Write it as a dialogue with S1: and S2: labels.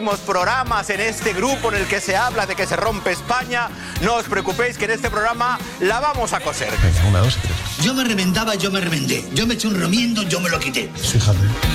S1: Programas en este grupo en el que se habla de que se rompe España. No os preocupéis que en este programa la vamos a coser.
S2: Venga, 1, 2 y 3.
S3: Yo me reventaba, yo me reventé. Yo me eché un remiendo, yo me lo quité.
S2: Fíjate.